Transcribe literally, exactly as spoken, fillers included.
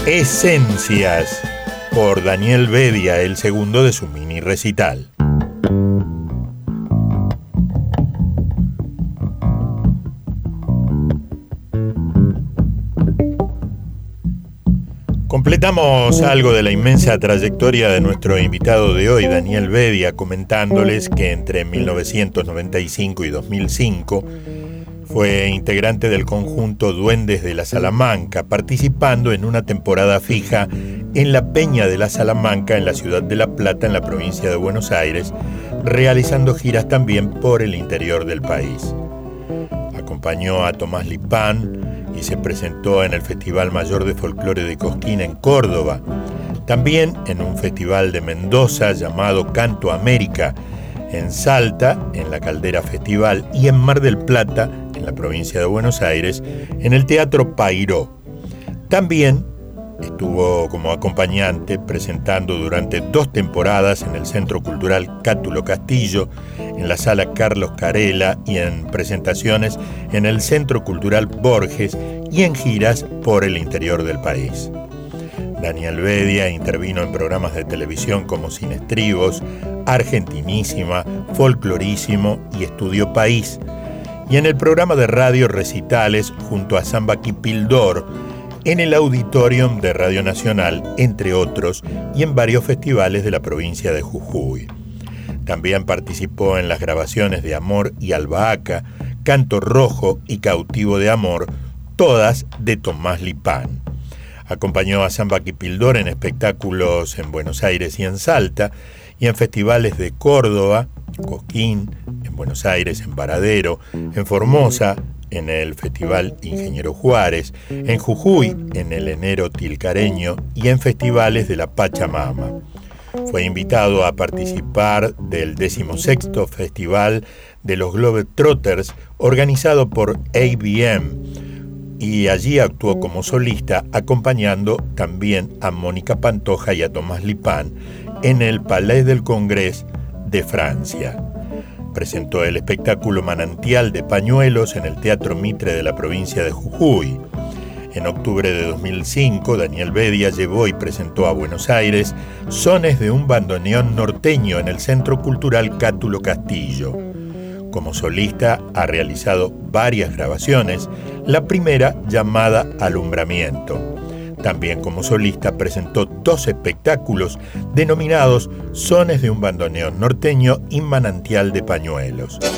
Esencias, por Daniel Bedia, el segundo de su mini recital. Completamos algo de la inmensa trayectoria de nuestro invitado de hoy, Daniel Bedia, comentándoles que entre mil novecientos noventa y cinco y dos mil cinco fue integrante del conjunto Duendes de la Salamanca, participando en una temporada fija en la Peña de la Salamanca, en la ciudad de La Plata, en la provincia de Buenos Aires, realizando giras también por el interior del país. Acompañó a Tomás Lipán y se presentó en el Festival Mayor de Folclore de Cosquín en Córdoba, también en un festival de Mendoza llamado Canto América, en Salta, en la Caldera Festival, y en Mar del Plata, en la provincia de Buenos Aires, en el Teatro Payró. También estuvo como acompañante presentando durante dos temporadas en el Centro Cultural Cátulo Castillo, en la Sala Carlos Carela y en presentaciones en el Centro Cultural Borges y en giras por el interior del país. Daniel Bedia intervino en programas de televisión como Sin Estribos, Argentinísima, Folclorísimo y Estudio País, y en el programa de radio Recitales junto a Zambaqui Pildor, en el Auditorium de Radio Nacional, entre otros, y en varios festivales de la provincia de Jujuy. También participó en las grabaciones de Amor y Albahaca, Canto Rojo y Cautivo de Amor, todas de Tomás Lipán. Acompañó a Zambaqui Pildor en espectáculos en Buenos Aires y en Salta, y en festivales de Córdoba, Cosquín, en Buenos Aires, en Varadero, en Formosa, en el Festival Ingeniero Juárez, en Jujuy, en el Enero Tilcareño y en festivales de la Pachamama. Fue invitado a participar del decimosexto Festival de los Globetrotters, organizado por A B M, y allí actuó como solista, acompañando también a Mónica Pantoja y a Tomás Lipán en el Palais del Congrès de Francia. Presentó el espectáculo Manantial de Pañuelos en el Teatro Mitre de la provincia de Jujuy. En octubre de dos mil cinco, Daniel Bedia llevó y presentó a Buenos Aires Sones de un bandoneón norteño en el Centro Cultural Cátulo Castillo. Como solista ha realizado varias grabaciones, la primera llamada Alumbramiento. También como solista presentó dos espectáculos denominados Sones de un bandoneón norteño y Manantial de Pañuelos.